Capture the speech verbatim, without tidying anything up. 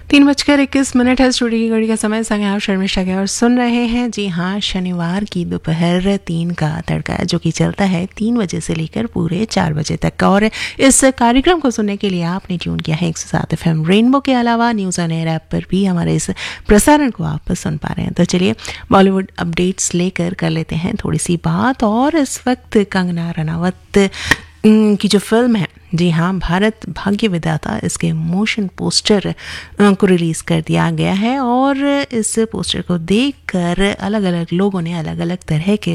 तीन बजकर इक्कीस मिनट है स्टूडियो की घड़ी का समय। संग आप शर्मिष्ठा के और सुन रहे हैं जी हाँ शनिवार की दोपहर तीन का तड़का, जो कि चलता है तीन बजे से लेकर पूरे चार बजे तक। और इस कार्यक्रम को सुनने के लिए आपने ट्यून किया है एक सौ सात एफ एम रेनबो के अलावा न्यूज़ ऑन एयर ऐप पर भी हमारे इस प्रसारण को आप सुन पा रहे हैं। तो चलिए बॉलीवुड अपडेट्स लेकर कर लेते हैं थोड़ी सी बात। और इस वक्त कंगना रनावत की जो फिल्म है जी हाँ भारत भाग्य विधाता, इसके मोशन पोस्टर को रिलीज़ कर दिया गया है। और इस पोस्टर को देखकर अलग अलग लोगों ने अलग अलग तरह के